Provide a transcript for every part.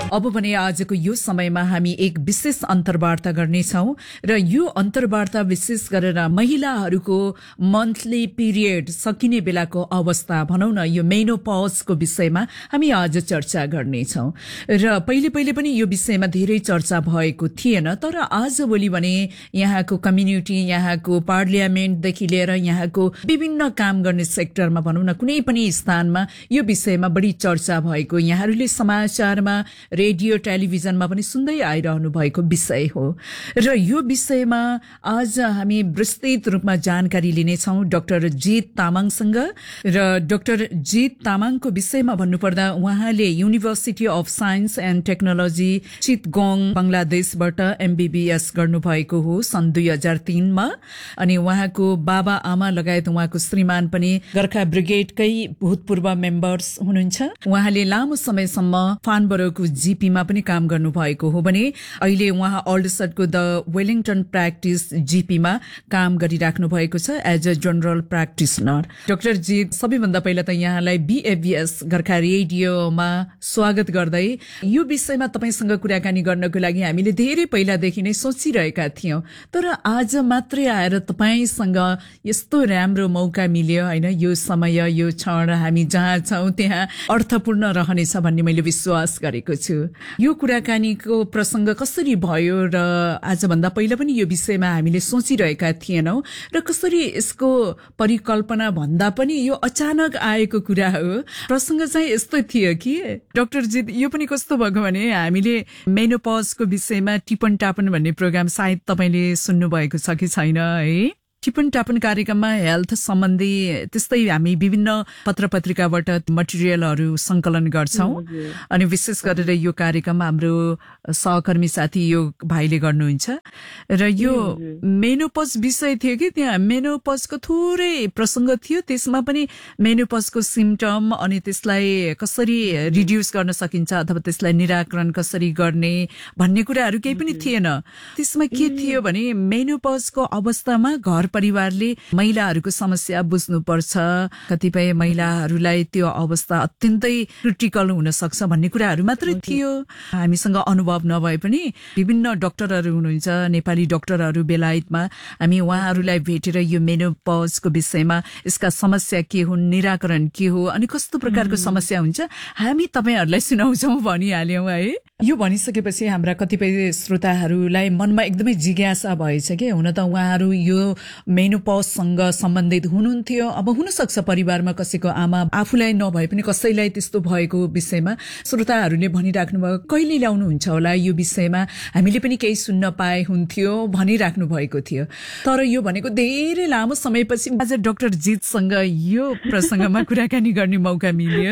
अब भने आजको यो समयमा हामी एक विशेष अन्तर्वार्ता गर्नेछौँ र यो अन्तर्वार्ता विशेष गरेर महिलाहरूको मन्थली पिरियड सकिने बेलाको अवस्था भनौँ न यो मेनोपजको विषयमा हामी आज चर्चा गर्नेछौँ र पहिले पनि यो विषयमा धेरै चर्चा भएको थिएन तर आजभोलि भने यहाँको कम्युनिटी यहाँको पार्लियामेन्टदेखि लिएर यहाँको विभिन्न काम गर्ने सेक्टरमा भनौँ न कुनै पनि स्थानमा यो विषयमा बढी चर्चा भएको यहाँहरूले समाचारमा रेडियो टेलिभिजनमा पनि सुन्दै आइरहनु भएको विषय हो र यो विषयमा आज हामी विस्तृत रूपमा जानकारी लिनेछौँ डाक्टर जित तामाङसँग र डाक्टर जित तामाङको विषयमा भन्नुपर्दा उहाँले university of science and technology चितगोङ बंगलादेशबाट MBBS गर्नुभएको हो सन् 2003 मा अनि उहाँको बाबा आमा लगायत उहाँको श्रीमान पनि गोर्खा ब्रिगेडकै भूतपूर्व मेम्बर्स हुनुहुन्छ उहाँले लामो समयसम्म फानबरोको जीपीमा पनि काम गर्नुभएको हो भने अहिले उहाँ अल्डसटको द वेलिङटन प्र्याक्टिस जीपीमा काम गरिराख्नु भएको छ as a general practitioner doctor जी सबैभन्दा पहिला त यहाँलाई बीएबीएस गोर्खा रेडियोमा स्वागत गर्दै यो विषयमा तपाईसँग कुराकानी गर्नको लागि हामीले धेरै पहिलादेखि नै सोचिरहेका थियौं तर आज मात्रै आएर तपाईसँग यस्तो राम्रो मौका मिल्यो हैन यो समय यो क्षण हामी जहाँ छौं त्यहाँ अर्थपूर्ण रहनेछ भन्ने मैले विश्वास गरेको छु यो कुराकानीको प्रसंग कसरी भयो र आजभन्दा पहिला पनि यो विषयमा हामीले सोचिरहेका थिएनौं र कसरी यसको परिकल्पना भन्दा पनि यो अचानक आएको कुरा हो प्रसंग चाहिँ यस्तो थियो कि डाक्टर जी यो पनि कस्तो भएको भने हामीले मेनोपजको विषयमा टिपन टापन भन्ने प्रोग्राम सायद तपाईले सुन्नु भएको छ कि छैन है टिपन टापन कार्यक्रममा हेल्थ सम्बन्धी त्यस्तै हामी विभिन्न पत्रपत्रिकाबाट मटेरियलहरू संकलन गर्छौं अनि विशेष गरेर यो कार्यक्रम हाम्रो सहकर्मी साथी यो भाइले गर्नुहुन्छ र यो मेनोपज विषय थियो कि त्यहाँ मेनोपजको थोरै प्रसंग थियो त्यसमा पनि मेनोपजको सिम्पटम अनि त्यसलाई कसरी रिड्युस गर्न सकिन्छ अथवा त्यसलाई निराकरण कसरी गर्ने भन्ने कुराहरू केही पनि थिएन त्यसमा के थियो भने मेनोपजको अवस्थामा घर परिवारले महिलाहरूको समस्या बुझ्नुपर्छ कतिपय महिलाहरूलाई त्यो अवस्था अत्यन्तै क्रिटिकल हुन सक्छ भन्ने कुराहरू मात्रै थियो हामीसँग अनुभव नभए पनि विभिन्न डाक्टरहरू हुनुहुन्छ नेपाली डाक्टरहरू बेलायतमा हामी उहाँहरूलाई भेटेर यो मेनोपजको विषयमा यसका समस्या के हुन् निराकरण के हो अनि कस्तो प्रकारको समस्या हुन्छ हामी तपाईहरुलाई सुनाउँछौं भनिहाल्यौं है यो भनिसकेपछि हाम्रा कतिपय श्रोताहरूलाई मनमा एकदमै जिज्ञासा भएछ के हुन त उहाँहरू यो मेनोपजसँग सम्बन्धित हुनुहुन्थ्यो अब हुन सक्छ परिवारमा कसैको आमा आफूलाई नभए पनि कसैलाई त्यस्तो भएको विषयमा श्रोताहरूले भनिराख्नु भयो कहिले ल्याउनुहुन्छ होला यो विषयमा हामीले पनि केही सुन्न पाए हुन्थ्यो भनिराख्नु भएको थियो तर यो भनेको धेरै लामो समयपछि आज डाक्टर जितसँग यो प्रसंगमा कुराकानी गर्ने मौका मिल्यो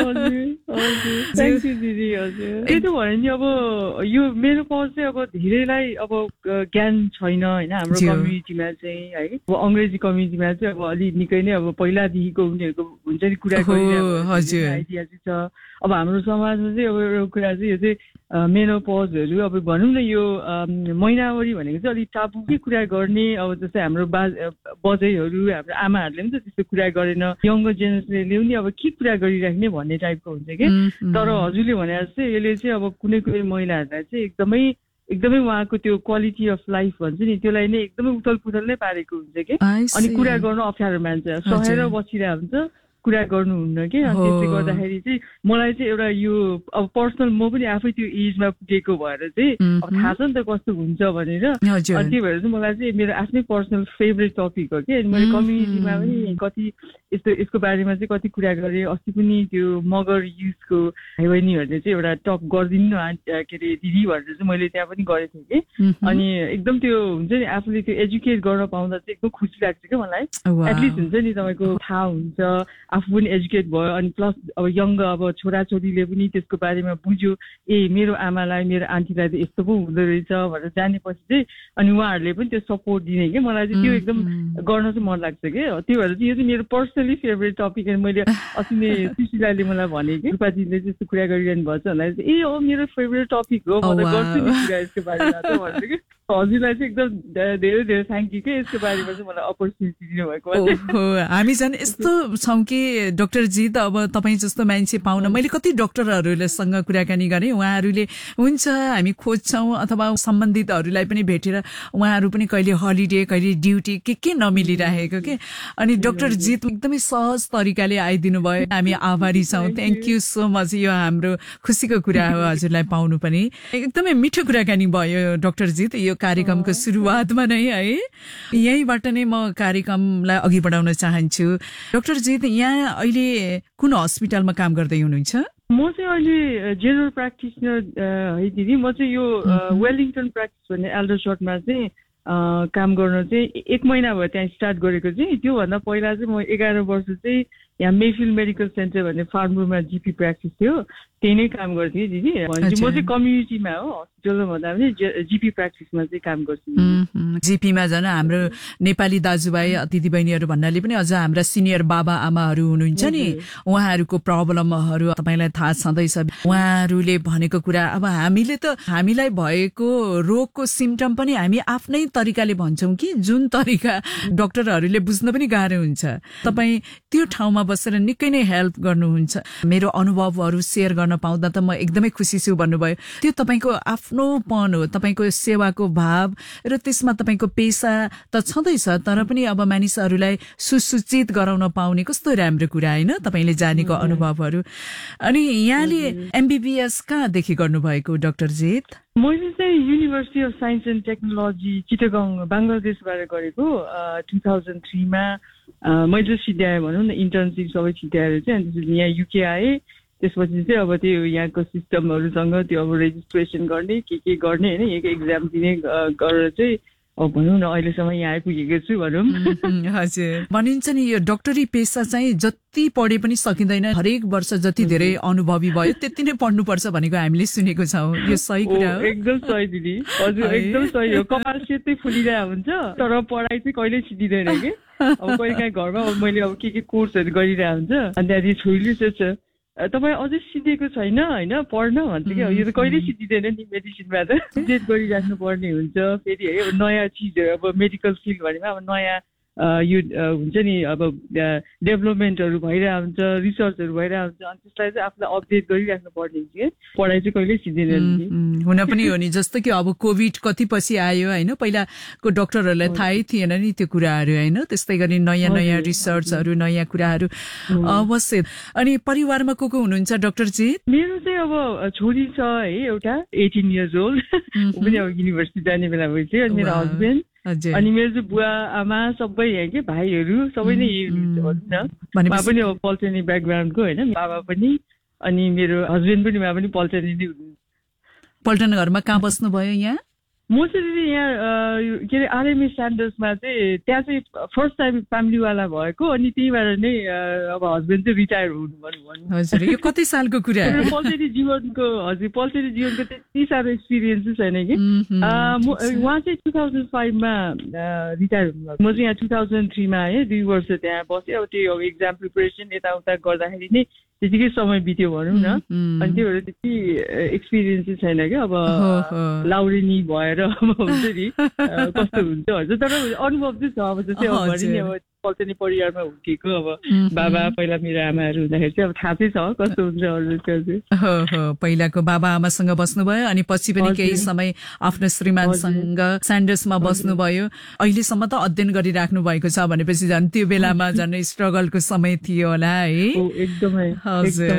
थ्यांक यू दिदी हजुर त्यही त भने नि अब यो मेनोपज चाहिँ अब धेरैलाई अब ज्ञान छैन हैन हाम्रो कम्युनिटीमा चाहिँ है अब अंग्रेजी कम्युनिटीमा चाहिँ अब अलि निकै नै अब पहिलादेखिको उनीहरुको हुन्छ नि कुरा गरिरहेको आइडिया चाहिँ छ अब हाम्रो समाजमा चाहिँ अब एउटा कुरा चाहिँ यो चाहिँ मेनोपजहरु अब भनौं न यो महिनावारी भनेको चाहिँ अलि टाबुकै कुरा गर्ने अब जस्तै हाम्रो बजैहरु हाम्रो आमाहरुले पनि त त्यस्तो कुरा गरेन यंगर जेनेरेसनले पनि अब के कुरा गरिराख्ने भन्ने टाइपको हुन्छ के तर हजुरले भने जस्तै यसले चाहिँ अब कुनै कुनै महिलाहरुलाई चाहिँ एकदमै उहाँको त्यो क्वालिटी अफ लाइफ भन्छ नि त्यसलाई नै एकदमै उथलपुथल नै पारेको हुन्छ के अनि कुरा गर्न अप्ठ्यारो मान्छ सहेर बसिरहेको हुन्छ कुरा गर्नुहुन्न के अनि त्यसले गर्दाखेरि चाहिँ मलाई चाहिँ एउटा यो अब पर्सनल म पनि आफै त्यो एजमा पुगेको भएर चाहिँ अब थाहा छ नि त कस्तो हुन्छ भनेर अनि त्यही भएर चाहिँ मलाई चाहिँ मेरो आफ्नै पर्सनल फेभरेट टपिक हो कि अनि मैले कम्युनिटीमा पनि कति यसको बारेमा चाहिँ कति कुरा गरेँ अस्ति पनि त्यो मगर युथको भाइबहिनीहरूले चाहिँ एउटा टक गरिदिनु के अरे दिदी भनेर चाहिँ मैले त्यहाँ पनि गरेको थिएँ कि अनि एकदम त्यो हुन्छ नि आफूले त्यो एजुकेट गर्न पाउँदा चाहिँ एकदम खुसी लाग्छ क्या मलाई एटलिस्ट हुन्छ नि तपाईँको थाहा हुन्छ आफू पनि एजुकेट भयो अनि प्लस अब यङ अब छोराछोरीले पनि त्यसको बारेमा बुझ्यो ए मेरो आमालाई मेरो आन्टीलाई त यस्तो पो हुँदो रहेछ भनेर जानेपछि चाहिँ अनि उहाँहरूले पनि त्यो सपोर्ट दिने कि मलाई चाहिँ त्यो एकदम गर्न चाहिँ मन लाग्छ कि त्यो भएर चाहिँ यो चाहिँ मेरो पर्सनली फेभरेट टपिक अनि मैले अस्ति नै सुशीलाले मलाई भने कि रूपाजीले त्यस्तो कुरा गरिरहनु भएको छ भन्दा ए हो मेरो फेभरेट टपिक हो म त गर्छु नि कुरा यसको बारेमा त भन्छु कि हजुरलाई चाहिँ एकदम धेरै धेरै थ्याङ्क यू के यसको बारेमा चाहिँ मलाई अपर्च्युनिटी दिनुभएको हामी झन् यस्तो छौं कि डाक्टर जी त अब तपाईँ जस्तो मान्छे पाउन मैले कति डाक्टरहरूसँग कुराकानी गरेँ, उहाँहरूले हुन्छ हामी खोज्छौँ अथवा सम्बन्धितहरूलाई पनि भेटेर उहाँहरू पनि कहिले हलिडे कहिले ड्युटी के नमिलिरहेको के। अनि डाक्टर जी एकदमै सहज तरिकाले आइदिनु भयो, हामी आभारी छौँ। Thank you so much. यो हाम्रो खुसीको कुरा हो हजुरलाई पाउनु पनि। एकदमै मिठो कुराकानी भयो डाक्टर जी त यो कार्यक्रमको सुरुवातमा नै है। यहीँबाट नै म कार्यक्रमलाई अघि बढाउन चाहन्छु। डाक्टर जी यहाँ अहिले कुन हस्पिटलमा काम गर्दै हुनुहुन्छ? म चाहिँ अहिले जेनरल प्र्याक्टिसनर है दिदी। म चाहिँ यो वेलिङटन प्र्याक्टिस भन्ने एल्डरसटमा चाहिँ काम गर्न चाहिँ 1 महिना भयो त्यहाँ स्टार्ट गरेको चाहिँ। त्योभन्दा पहिला चाहिँ म 11 वर्ष चाहिँ यहाँ मेफिल्ड मेडिकल सेन्टर भन्ने फार्मरमा जीपी प्र्याक्टिस थियो, त्यही नै काम गर्थेँ दिदी। भनेपछि म चाहिँ कम्युनिटीमा हो, हस्पिटलमा भन्दा पनि जीपी प्र्याक्टिसमा चाहिँ काम गर्छु। जीपीमा झन् हाम्रो नेपाली दाजुभाइ दिदीबहिनीहरू भन्नाले पनि अझ हाम्रा सिनियर बाबा आमाहरू हुनुहुन्छ नि, उहाँहरूको प्रब्लमहरू तपाईँलाई थाहा छँदैछ। उहाँहरूले भनेको कुरा अब हामीले त हामीलाई भएको रोगको सिम्टम पनि हामी आफ्नै तरिकाले भन्छौँ कि जुन तरिका डाक्टरहरूले बुझ्न पनि गाह्रो हुन्छ। तपाईँ त्यो ठाउँमा बसेर निकै नै हेल्प गर्नुहुन्छ। मेरो अनुभवहरू सेयर गर्न पाउँदा त म एकदमै खुसी छु भन्नुभयो। त्यो तपाईँको आफ्नोपन हो, तपाईँको सेवाको भाव र त्यसमा तपाईँको पेसा त छँदैछ, तर पनि अब मानिसहरूलाई सुसूचित गराउन पाउने कस्तो राम्रो कुरा होइन तपाईँले जानेको अनुभवहरू। अनि यहाँले एमबीबीएस कहाँदेखि गर्नुभएको डाक्टर जीत? मैले चाहिँ university of science and technology चिटागङ बङ्गलादेशबाट गरेको 2003मा। मैले सिध्याएँ भनौँ न, इन्टर्नसिप सबै छिट्याएर चाहिँ। अनि त्यसपछि यहाँ युके आएँ। त्यसपछि चाहिँ अब त्यो यहाँको सिस्टमहरूसँग त्यो अब रेजिस्ट्रेसन गर्ने के गर्ने होइन, यहाँको एक्जाम दिने गरेर चाहिँ अब भनौँ न अहिलेसम्म यहाँ आइपुगेको छु भनौँ। हजुर, भनिन्छ नि यो डक्टरी पेसा चाहिँ जति पढे पनि सकिँदैन, हरेक वर्ष जति धेरै अनुभवी भयो त्यति नै पढ्नुपर्छ भनेको हामीले सुनेको छौँ। यो सही कुरा हो? एकदम सही दिदी, हजुर एकदम सही हो। कपाल सेतै फुलिरहेको हुन्छ तर पढाइ चाहिँ कहिल्यै छिटिँदैन कि। अब कहिले काहीँ घरमा मैले अब के कोर्सहरू गरिरहेको हुन्छ, अनि त्यहाँदेखि छोरीले सोध्छ तपाईँ अझै सिधेको छैन होइन पढ्न भन्छ कि। यो त कहिल्यै सिधिँदैन नि मेडिसिनमा, त सिधेट गरिराख्नु पर्ने हुन्छ। फेरि है अब नयाँ चिजहरू, अब मेडिकल फिल्ड भनेमा अब नयाँ यो हुन्छ नि, अब डेभलपमेन्टहरू भइरहेको हुन्छ, रिसर्चहरू भइरहेको हुन्छ, अनि त्यसलाई चाहिँ आफूलाई अपडेट गरिराख्नु पर्ने हुन्छ कि। पढाइ चाहिँ कहिल्यै सिधिँदैन। हुन पनि हो नि, जस्तो कि अब कोभिड कति पछि आयो होइन, पहिलाको डाक्टरहरूलाई थाहै थिएन नि त्यो कुराहरू होइन। त्यस्तै गरी नयाँ नयाँ रिसर्चहरू, नयाँ कुराहरू अवश्य। अनि परिवारमा को हुनुहुन्छ डाक्टर जी? मेरो चाहिँ अब छोरी छ है एउटा 18 इयर्स ओल्ड, ऊ पनि अब युनिभर्सिटी जाने बेला भइसक्यो। अनि मेरो हस्बेन्ड, अनि मेरो चाहिँ बुवा आमा सबै यहाँ के भाइहरू सबै नै यही हुनुहुन्छ भनौँ न। उहाँ पनि अब पल्टेनी ब्याकग्राउन्डको होइन, बाबा पनि, अनि मेरो हस्बेन्ड पनि उहाँ पनि पल्टेनी नै हुनुहुन्छ। पल्टन घरमा कहाँ बस्नुभयो यहाँ? म चाहिँ यहाँ के अरे आरएमए स्यान्डर्समा चाहिँ, त्यहाँ चाहिँ फर्स्ट टाइम फ्यामिलीवाला भएको। अनि त्यहीबाट नै अब हस्बेन्ड चाहिँ रिटायर हुनुभयो। हजुर, यो कति सालको कुरा? पल्टेनी जीवनको, हजुर पल्टेनी जीवनको त्यति साह्रो एक्सपिरियन्स चाहिँ छैन कि। उहाँ चाहिँ 2005मा रिटायर हुनुभयो। म चाहिँ यहाँ 2003मा आएँ, 2 वर्ष त्यहाँ बसेँ। अब त्यो अब एक्जाम प्रिपरेसन यताउता गर्दाखेरि नै त्यतिकै समय बित्यो भनौँ न। अनि त्यो भएर त्यति एक्सपिरियन्स चाहिँ छैन क्या। अब लाउरेनी भएर हुन्छ नि कस्तो हुन्छ भन्छ, तर अनुभव चाहिँ छ। अब जस्तै अब भरि नि अब पल्टेनी परिवारमा हुर्केको अब बाबा पहिला मेरो आमाहरू हुँदाखेरि चाहिँ अब थाहा चाहिँ छ कस्तो हुन्छ हजुर। पहिलाको बाबा आमासँग बस्नुभयो, अनि पछि पनि केही समय आफ्नो श्रीमानसँग स्यान्डर्समा बस्नुभयो। अहिलेसम्म त अध्ययन गरिराख्नु भएको छ भनेपछि झन् त्यो बेलामा झन् स्ट्रगलको समय थियो होला है? एकदमै। हजुर,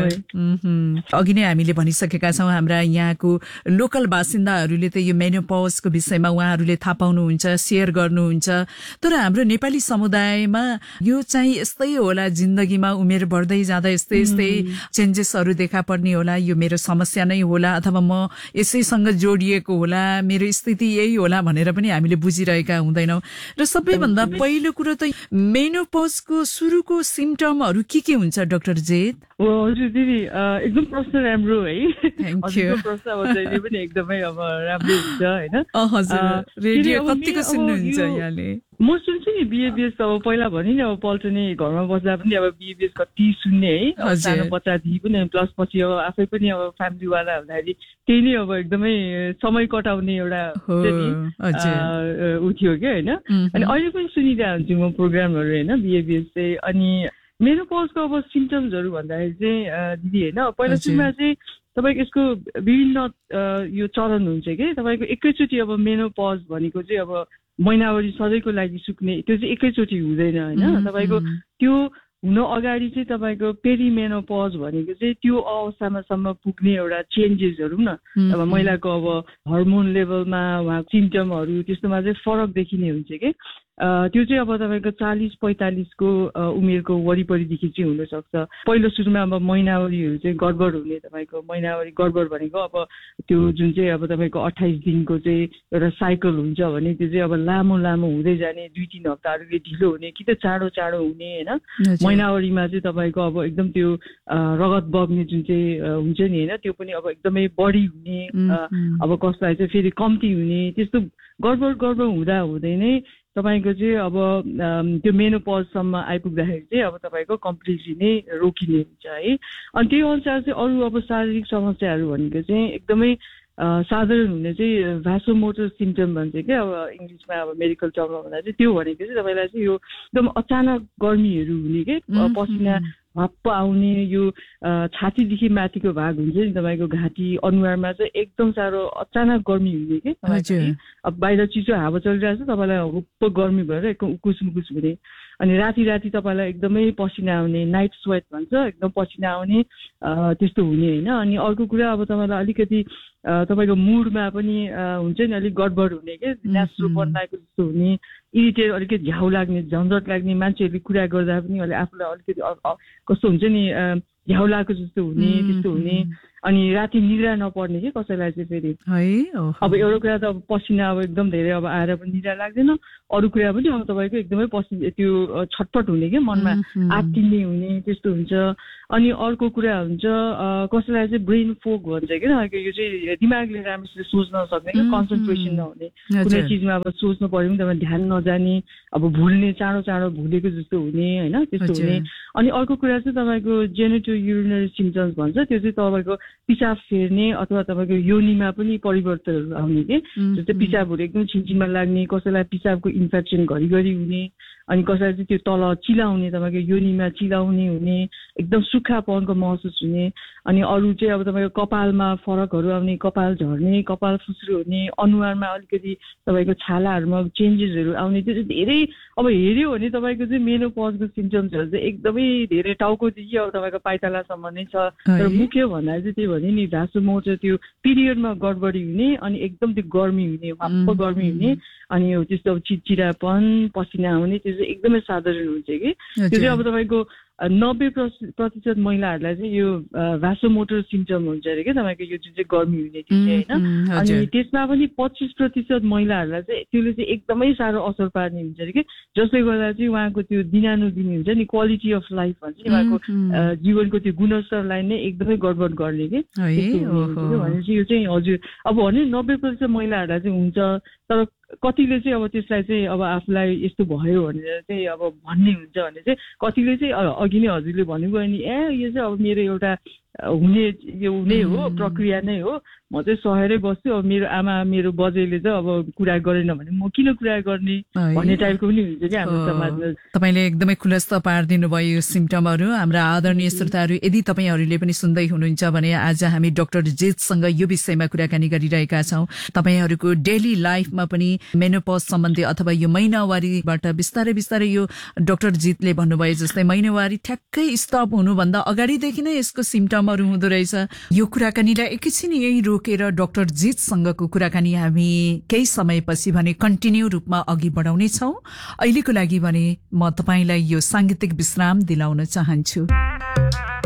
अघि नै हामीले भनिसकेका छौँ हाम्रा यहाँको लोकल बासिन्दाहरूले त यो मेनोपजको विषयमा उहाँहरूले थाहा पाउनुहुन्छ, सेयर गर्नुहुन्छ। तर हाम्रो नेपाली समुदाय यो चाहिँ यस्तै होला, जिन्दगीमा उमेर बढ्दै जाँदा यस्तै यस्तै चेन्जेसहरू देखा पर्ने होला, यो मेरो समस्या नै होला अथवा म यसैसँग जोडिएको होला, मेरो स्थिति यही होला भनेर पनि हामीले बुझिरहेका हुँदैनौँ। र सबैभन्दा पहिलो कुरो त मेनोपजको सुरुको सिम्टमहरू के हुन्छ डाक्टर जेद? हजुर दिदी एकदम प्रश्न राम्रो है। हजुरको प्रश्न अब जहिले पनि एकदमै अब राम्रो हुन्छ होइन। हजुर, रेडियो कतिको सुन्नुहुन्छ यहाँले? म सुन्छु नि बिएबिएस। अब पहिला भने नि अब पल्टनी घरमा बस्दा पनि अब बिएबिएस कति सुन्ने है, सानो बच्चादेखि पनि, प्लस पछि अब आफै पनि अब फ्यामिलीवाला हुँदाखेरि त्यही नै अब एकदमै समय कटाउने एउटा ऊ थियो क्या होइन। अनि अहिले पनि सुनिरहेको हुन्छु म प्रोग्रामहरू होइन बिएबिएस चाहिँ। अनि मेनोपजको अब सिम्टम्सहरू भन्दाखेरि चाहिँ दिदी होइन पहिला सुरुमा चाहिँ तपाईँको यसको विभिन्न यो चरण हुन्छ कि तपाईँको एकैचोटि अब मेनोपज भनेको चाहिँ अब महिनावरी सधैँको लागि सुक्ने त्यो चाहिँ एकैचोटि हुँदैन होइन तपाईँको त्यो हुन अगाडि चाहिँ तपाईँको पेरिमेनोपज भनेको चाहिँ त्यो अवस्थामासम्म पुग्ने एउटा चेन्जेसहरू न अब महिलाको अब हर्मोन लेभलमा उहाँको सिम्टमहरू त्यस्तोमा चाहिँ फरक देखिने हुन्छ कि त्यो चाहिँ अब तपाईँको 40-45को उमेरको वरिपरिदेखि चाहिँ हुनसक्छ पहिलो सुरुमा अब महिनावरीहरू चाहिँ गडबड हुने तपाईँको महिनावरी गडबड भनेको अब त्यो जुन चाहिँ अब तपाईँको 28 दिनको चाहिँ एउटा साइकल हुन्छ भने त्यो चाहिँ अब लामो हुँदै जाने 2-3 हप्ताहरूले ढिलो हुने कि त चाँडो हुने होइन महिनावरीमा चाहिँ तपाईँको अब एकदम त्यो रगत बग्ने जुन चाहिँ हुन्छ नि होइन त्यो पनि अब एकदमै बढी हुने अब कसलाई चाहिँ फेरि कम्ती हुने त्यस्तो गडबड हुँदै नै तपाईँको चाहिँ अब त्यो मेनोपजसम्म आइपुग्दाखेरि चाहिँ अब तपाईँको कम्प्लिटली नै रोकिने हुन्छ है अनि त्यही अनुसार चाहिँ अरू अब शारीरिक समस्याहरू भनेको चाहिँ एकदमै साधारण हुने चाहिँ भ्यासोमोटर सिम्टम भन्छ क्या अब इङ्ग्लिसमा अब मेडिकल टर्ममा भन्दा चाहिँ त्यो भनेको चाहिँ तपाईँलाई चाहिँ यो एकदम अचानक गर्मीहरू हुने के पसिना हप्प आउने यो छातीदेखि माथिको भाग हुन्छ नि तपाईँको घाँटी अनुहारमा चाहिँ एकदम साह्रो अचानक गर्मी हुने कि अब बाहिर चिसो हावा चलिरहेको छ तपाईँलाई हुप्प गर्मी भएर एकदम उकुस हुने अनि राति तपाईँलाई एकदमै पसिना आउने नाइट स्वेट भन्छ एकदम पसिना आउने त्यस्तो हुने होइन अनि अर्को कुरा अब तपाईँलाई अलिकति तपाईँको मुडमा पनि हुन्छ नि अलिक गडबड हुने के न्यास्रो बनाएको जस्तो हुने इरिटेट अलिकति झ्याउ लाग्ने झन्झट लाग्ने मान्छेहरूले कुरा गर्दा पनि आफूलाई अलिकति कस्तो हुन्छ नि झ्याउ लागेको जस्तो हुने त्यस्तो हुने अनि राति निद्रा नपर्ने कि कसैलाई चाहिँ फेरि अब एउटा कुरा त अब पसिना अब एकदम धेरै अब आएर पनि निद्रा लाग्दैन अरू कुरा पनि अब तपाईँको एकदमै पसिना त्यो छटपट हुने कि मनमा आत्तिने हुने त्यस्तो हुन्छ अनि अर्को कुरा हुन्छ कसैलाई चाहिँ ब्रेन फोग भन्छ कि यो चाहिँ दिमागले राम्रोसित सोच्न सक्ने कि कन्सन्ट्रेसन नहुने कुनै चिजमा अब सोच्नु पर्यो भने तपाईँ ध्यान नजाने अब भुल्ने चाँडो भुलेको जस्तो हुने होइन त्यस्तो हुने अनि अर्को कुरा चाहिँ तपाईँको जेनिटो युरिनरी सिम्पटम्स भन्छ त्यो चाहिँ तपाईँको पिसाब फेर्ने अथवा तपाईँको योनीमा पनि परिवर्तनहरू आउने कि जस्तै पिसाबहरू एकदम छिनछिनमा लाग्ने कसैलाई पिसाबको इन्फेक्सन घरिघरि हुने अनि कसैलाई चाहिँ त्यो तल चिलाउने तपाईँको योनीमा चिलाउने हुने एकदम सुक्खापनको महसुस हुने अनि अरू चाहिँ अब तपाईँको कपालमा फरकहरू आउने कपाल झर्ने कपाल फुस्रो हुने अनुहारमा अलिकति तपाईँको छालाहरूमा चेन्जेसहरू आउने त्यो चाहिँ धेरै अब हेऱ्यो भने तपाईँको चाहिँ मेनोपजको सिम्टम्सहरू चाहिँ एकदमै धेरै टाउकोदेखि अब तपाईँको पाइतालासम्म नै छ तर मुख्य भन्दाखेरि चाहिँ त्यही भने नि भ्यासोमोटर त्यो पिरियडमा गडबडी हुने अनि एकदम त्यो गर्मी हुने वाप्प गर्मी हुने अनि त्यस्तो अब चिडचिडापन पसिना आउने त्यो चाहिँ एकदमै साधारण हुन्छ कि त्यो चाहिँ अब तपाईँको 90% महिलाहरूलाई चाहिँ यो भ्यासोमोटर सिम्टम हुन्छ अरे क्या तपाईँको यो जुन चाहिँ गर्मी हुने त्यो चाहिँ होइन अनि त्यसमा पनि 25% महिलाहरूलाई चाहिँ त्यसले चाहिँ एकदमै साह्रो असर पार्ने हुन्छ अरे कि जसले गर्दा चाहिँ उहाँको त्यो दिनानुदिन हुन्छ नि क्वालिटी अफ लाइफ भन्छ नि उहाँको जीवनको त्यो गुणस्तरलाई नै एकदमै गडबड गर्ने कि भनेपछि यो चाहिँ हजुर अब भने 90% महिलाहरूलाई चाहिँ हुन्छ तर कतिले चाहिँ अब त्यसलाई चाहिँ अब आफूलाई यस्तो भयो भनेर चाहिँ अब भन्ने हुन्छ भने चाहिँ कतिले चाहिँ अघि नै हजुरले भन्नुभयो नि यो चाहिँ अब मेरो एउटा हुने हो प्रक्रिया नै हो म चाहिँ सहेरै बस्छु अब मेरो आमा मेरो बजेले चाहिँ अब कुरा गरेन भने म किन कुरा गर्ने भन्ने टाइपको पनि हुन्छ कि हाम्रो समाजमा तपाईँले एकदमै खुलस्त पारिदिनु भयो यो सिम्टमहरू हाम्रा आदरणीय श्रोताहरू यदि तपाईँहरूले पनि सुन्दै हुनुहुन्छ भने आज हामी डाक्टर जितसँग यो विषयमा कुराकानी गरिरहेका छौँ तपाईँहरूको डेली लाइफमा पनि मेनोपज सम्बन्धी अथवा यो महिनावारीबाट बिस्तारै यो डाक्टर जितले भन्नुभयो जस्तै महिनावारी ठ्याक्कै स्टप हुनुभन्दा अगाडिदेखि नै यसको सिम्टमहरू हुँदो रहेछ यो कुराकानीलाई एकैछिन यही रोकेर डाक्टर जितसँगको कुराकानी हामी केही समयपछि भने कन्टिन्यू रूपमा अघि बढाउनेछौँ अहिलेको लागि भने म तपाईँलाई यो सांगीतिक विश्राम दिलाउन चाहन्छु